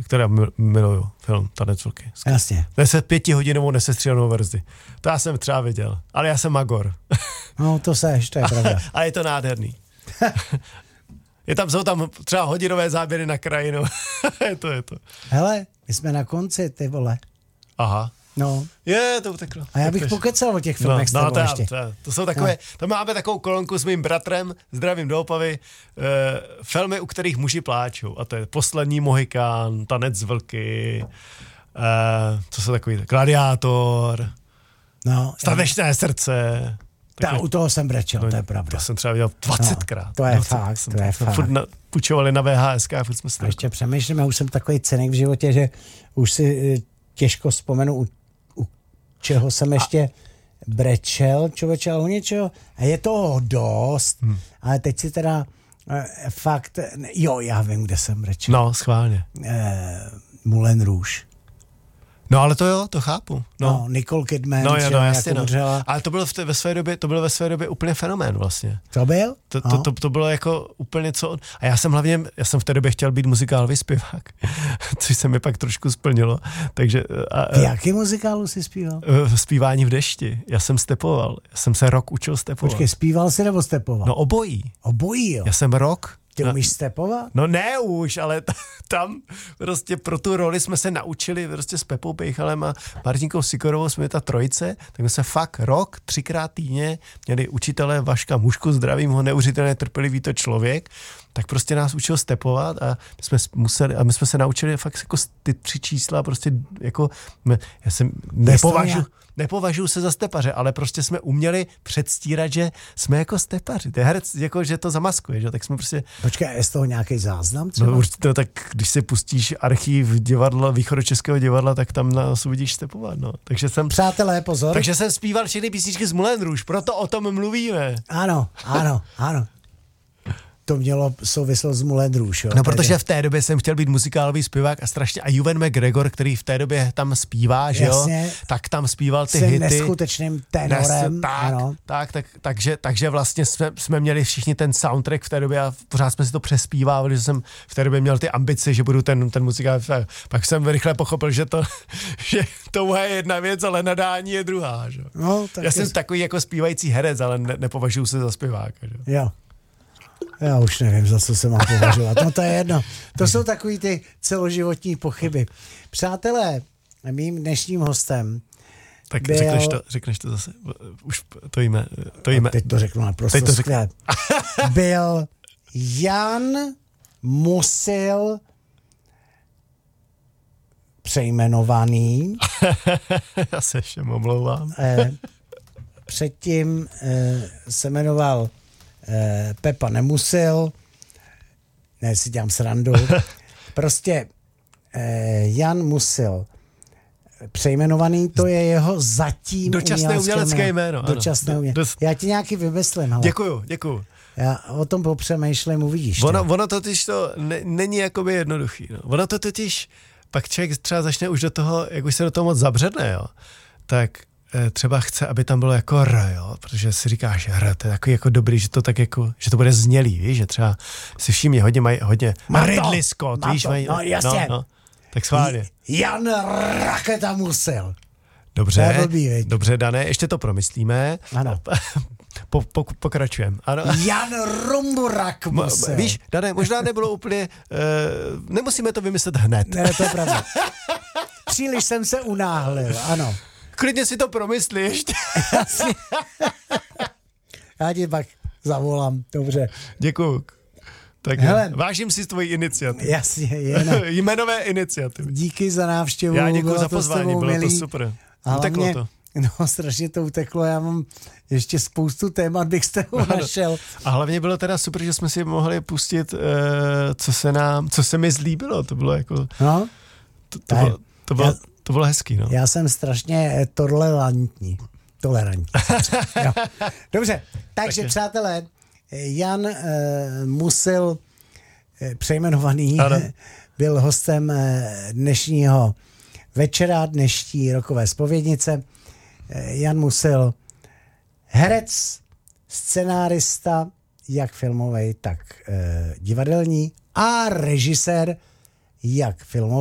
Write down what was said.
které miluju, film Tanec vlky. Jasně. Nese 5hodinovou nesestříhanou verzi. To já jsem třeba viděl, ale já jsem magor. No to je pravda. A je to nádherný. Jsou tam třeba hodinové záběry na krajinu. je to. Hele, my jsme na konci, ty vole. Aha. No. To uteklo. A já bych pokecal o těch filmech s tebou ještě. To jsou takové, to máme takovou kolonku s mým bratrem, zdravím do Opavy, filmy, u kterých muži pláčou. A to je Poslední Mohikán, Tanec vlky, to jsou takový, Gladiátor, Statečné srdce. U toho jsem brečel, to je pravda. To jsem třeba viděl 20krát. To je fakt, to je fakt. Furt půjčovali na VHSK a furt jsme se... Ještě přemýšlím, já už jsem takový cynik v životě, že už si těžko vzpomenu, u čeho jsem ještě brečel, člověče, ale u něčeho. A je toho dost, ale teď si teda fakt, já vím, kde jsem brečel. No, schválně. Moulin Rouge. No ale to chápu. No Nicole Kidman, jasně, ale to bylo ve své době úplně fenomén vlastně. To byl? To bylo jako úplně co... A já jsem v té době chtěl být muzikálový zpěvák, což se mi pak trošku splnilo. Takže... V jaký muzikálu jsi zpíval? Zpívání v dešti. Já jsem stepoval. Já jsem se rok učil stepovat. Počkej, zpíval jsi nebo stepoval? No obojí. Obojí, jo. Já jsem rok... Ty umíš stepovat? No ne už, ale tam prostě pro tu roli jsme se naučili prostě s Pepou Pejchalem a Martinkou Sikorovou, jsme ta trojice, tak jsme se fakt rok, 3krát týdně měli učitele Vaška Mušku, zdravím ho, neuvěřitelně trpělivý to člověk, tak prostě nás učil stepovat a my jsme se naučili fakt jako ty 3 čísla prostě jako, já jsem nepovažuji se za stepaře, ale prostě jsme uměli předstírat, že jsme jako stepaři. To je herec, jako, že to zamaskuje, že? Tak jsme prostě... Počkej, je z toho nějaký záznam třeba? No určitě, tak když si pustíš archiv Východočeského divadla, tak tam nás uvidíš stepovat, no. Takže jsem... Přátelé, pozor. Takže jsem zpíval všechny písničky z Moulin Rouge, proto o tom mluvíme. Ano. To mělo souvislost s Moulin Rouge, jo? No, protože v té době jsem chtěl být muzikálový zpěvák a strašně, a Ewan McGregor, který v té době tam zpívá, že jo, tak tam zpíval ty hity. Neskutečným tenorem. Takže vlastně jsme měli všichni ten soundtrack v té době a pořád jsme si to přespívávali, že jsem v té době měl ty ambice, že budu ten muzikál. Pak jsem rychle pochopil, že to je jedna věc, ale nadání je druhá, že? No, já jsem takový jako zpívající herec, ale nepovažuji se za zpěváka, že? Jo. Já už nevím, za co se mám považovat. No to je jedno. To jsou takový ty celoživotní pochyby. Přátelé, mým dnešním hostem tak byl... řekneš to zase. Už to jíme. Teď to řeknu naprosto skvěle. Byl Jan Musil přejmenovaný. Já se ještě omlouvám. Předtím se jmenoval Pepa Nemusil, ne, si dělám srandu, prostě Jan Musil přejmenovaný, to je jeho zatím dočasné umělecké jméno. Dočasné umělecké. Já ti nějaký vymyslím. Hele. Děkuju. Já o tom popřemýšlím, uvidíš. Ono totiž to není jakoby jednoduchý. No. Ono to totiž, pak člověk třeba začne už do toho, jak už se do toho moc zabředne, jo, tak třeba chce, aby tam bylo jako R, jo, protože si říkáš R, to je takový jako dobrý, že to tak jako, že to bude znělý, víš, že třeba si všimni, hodně Ridley Scott, víš, mají, no, jasně. No, tak schválně. Jan Raketa Musil. Dobře, Dané, ještě to promyslíme. Ano. Pokračujeme. Ano. Jan Rumburak Musil. Víš, Dané, možná nebylo úplně, nemusíme to vymyslet hned. Ne, to je pravda. Příliš jsem se unáhlil, ano. Klidně si to promysli ještě. Já ti pak zavolám, dobře. Děkuju. Tak vážím si tvojí iniciativy. Jasně, jmenové iniciativy. Díky za návštěvu. Já děkuji za pozvání, bylo to super. Uteklo to. No, strašně to uteklo, já mám ještě spoustu témat, bych z toho našel. A hlavně bylo teda super, že jsme si mohli pustit, co se mi zlíbilo, to bylo jako... No, to bylo hezký, no. Já jsem strašně tolerantní. Dobře, takže přátelé, Jan Musil přejmenovaný byl hostem dnešního večera, dnešní rokové zpovědnice. Jan Musil, herec, scenárista, jak filmový, tak divadelní a režisér, jak filmový.